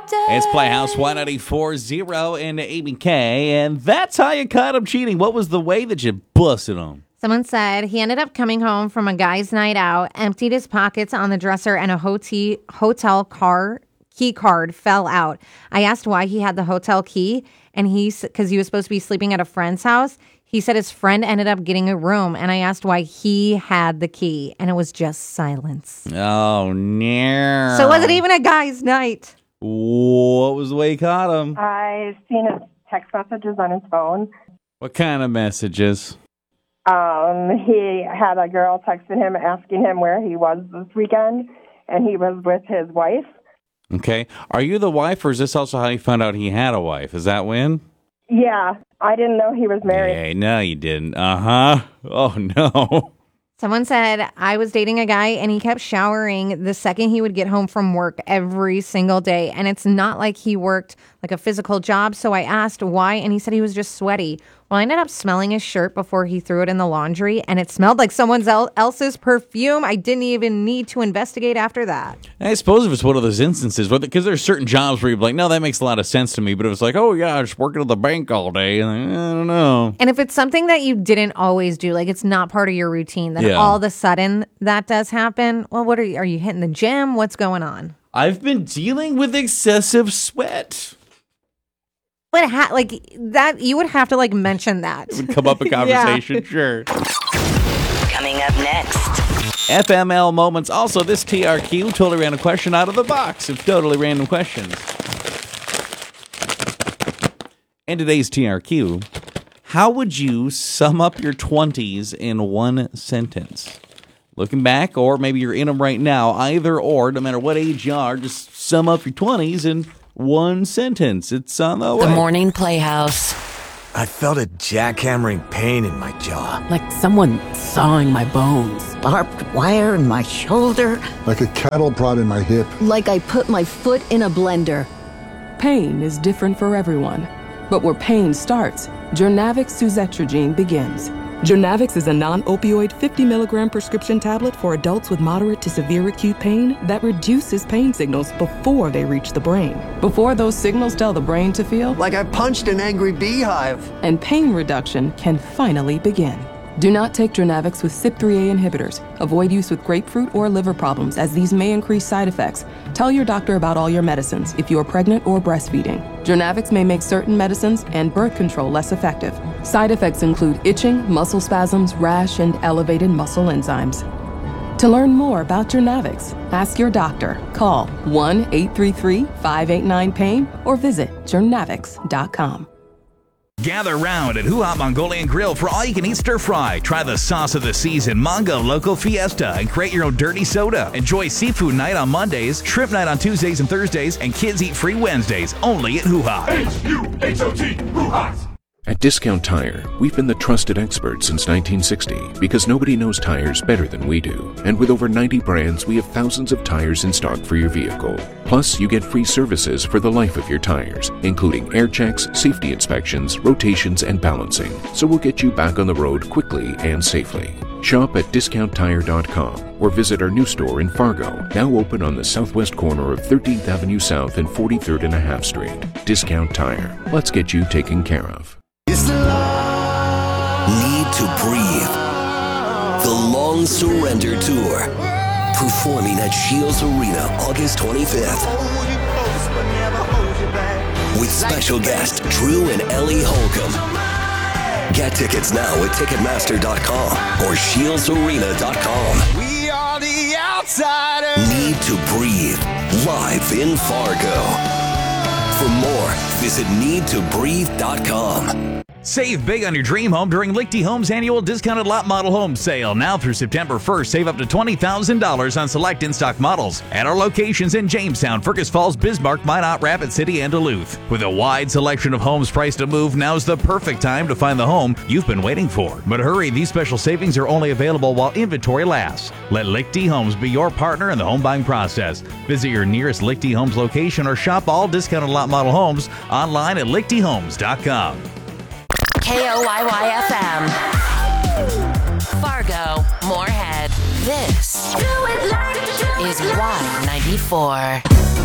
It's Playhouse 194.0 and ABK, and that's how you caught him cheating. What was the way that you busted him? Someone said he ended up coming home from a guy's night out, emptied his pockets on the dresser, and a hotel key card fell out. I asked why he had the hotel key, and because he was supposed to be sleeping at a friend's house. He said his friend ended up getting a room, and I asked why he had the key, and it was just silence. Oh, no. So it wasn't even a guy's night. What was the way you caught him? I've seen his text messages on his phone. What kind of messages? He had a girl texting him asking him where he was this weekend, and he was with his wife. Okay. Are you the wife, or is this also how you found out he had a wife? Is that when? Yeah, I didn't know he was married. Hey, no, you didn't. Uh-huh. Oh, no. Someone said, I was dating a guy and he kept showering the second he would get home from work every single day. And it's not like he worked like a physical job. So I asked why, and he said he was just sweaty. Well, I ended up smelling his shirt before he threw it in the laundry, and it smelled like someone else's perfume. I didn't even need to investigate after that. I suppose if it's one of those instances, because there's certain jobs where you're like, no, that makes a lot of sense to me. But if it's like, oh, yeah, I was working at the bank all day, I don't know. And if it's something that you didn't always do, like it's not part of your routine, then all of a sudden that does happen. Well, what are you hitting the gym? What's going on? I've been dealing with excessive sweat. But like that, you would have to like mention that. It would come up in conversation, sure. Coming up next. FML moments. Also, this TRQ, totally random question out of the box of totally random questions. And today's TRQ, how would you sum up your 20s in one sentence? Looking back, or maybe you're in them right now, either or, no matter what age you are, just sum up your 20s in one sentence. It's on the way. The Morning Playhouse. I felt a jackhammering pain in my jaw. Like someone sawing my bones. Barbed wire in my shoulder. Like a cattle prod in my hip. Like I put my foot in a blender. Pain is different for everyone. But where pain starts, Jurnavix suzetrigine begins. Jurnavix is a non-opioid 50-milligram prescription tablet for adults with moderate to severe acute pain that reduces pain signals before they reach the brain. Before those signals tell the brain to feel like I punched an angry beehive. And pain reduction can finally begin. Do not take Jurnavix with CYP3A inhibitors. Avoid use with grapefruit or liver problems, as these may increase side effects. Tell your doctor about all your medicines if you are pregnant or breastfeeding. Jurnavix may make certain medicines and birth control less effective. Side effects include itching, muscle spasms, rash, and elevated muscle enzymes. To learn more about Jurnavix, ask your doctor. Call 1-833-589-PAIN or visit jurnavix.com. Gather round at Hoo Hop Mongolian Grill for all-you-can-eat stir-fry. Try the sauce of the season, Mongo Loco Fiesta, and create your own dirty soda. Enjoy seafood night on Mondays, shrimp night on Tuesdays and Thursdays, and kids eat free Wednesdays, only at Hoo Hop. H-U-H-O-T, Hoo Hop. At Discount Tire, we've been the trusted experts since 1960 because nobody knows tires better than we do. And with over 90 brands, we have thousands of tires in stock for your vehicle. Plus, you get free services for the life of your tires, including air checks, safety inspections, rotations, and balancing. So we'll get you back on the road quickly and safely. Shop at DiscountTire.com or visit our new store in Fargo, now open on the southwest corner of 13th Avenue South and 43rd and a half Street. Discount Tire. Let's get you taken care of. Need to Breathe. The Long Surrender Tour. Performing at Shields Arena August 25th. With special guest Drew and Ellie Holcomb. Get tickets now at Ticketmaster.com or ShieldsArena.com. We are the outsiders. Need to Breathe. Live in Fargo. For more, visit NeedToBreathe.com. Save big on your dream home during Lichty Homes' annual discounted lot model home sale. Now through September 1st, save up to $20,000 on select in-stock models at our locations in Jamestown, Fergus Falls, Bismarck, Minot, Rapid City, and Duluth. With a wide selection of homes priced to move, now's the perfect time to find the home you've been waiting for. But hurry, these special savings are only available while inventory lasts. Let Lichty Homes be your partner in the home buying process. Visit your nearest Lichty Homes location or shop all discounted lot model homes online at lichtyhomes.com. KOYY-FM. Fargo, Moorhead. This is Y94.